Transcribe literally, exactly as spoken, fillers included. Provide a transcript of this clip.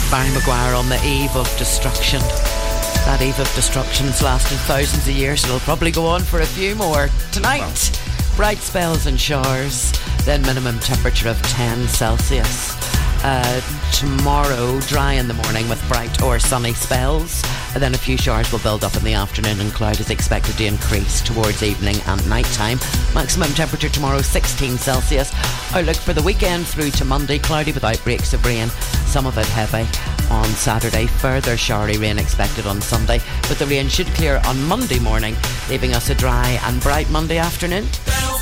Barry Maguire on the eve of destruction. That eve of destruction's lasted thousands of years. It'll probably go on for a few more. Tonight, bright spells and showers, then minimum temperature of ten Celsius. Uh, tomorrow, dry in the morning with bright or sunny spells, and then a few showers will build up in the afternoon, and cloud is expected to increase towards evening and night time. Maximum temperature tomorrow sixteen Celsius. Outlook for the weekend through to Monday, cloudy with outbreaks of rain, some of it heavy on Saturday. Further showery rain expected on Sunday, but the rain should clear on Monday morning, leaving us a dry and bright Monday afternoon.